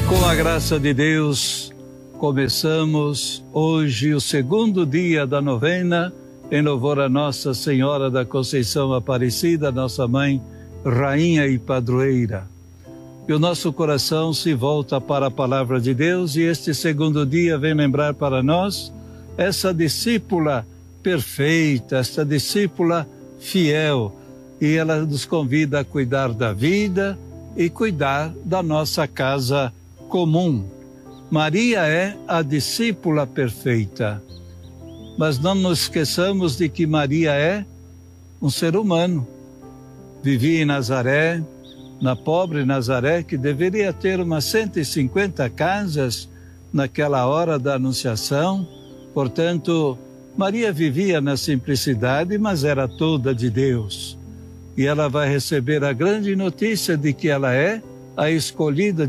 Com a graça de Deus, começamos hoje o segundo dia da novena em louvor a Nossa Senhora da Conceição Aparecida, nossa mãe, rainha e padroeira. E o nosso coração se volta para a palavra de Deus e este segundo dia vem lembrar para nós essa discípula perfeita, esta discípula fiel. E ela nos convida a cuidar da vida e cuidar da nossa casa comum. Maria é a discípula perfeita. Mas não nos esqueçamos de que Maria é um ser humano. Vivia em Nazaré, na pobre Nazaré, que deveria ter umas 150 casas naquela hora da Anunciação. Portanto, Maria vivia na simplicidade, mas era toda de Deus. E ela vai receber a grande notícia de que ela é a escolhida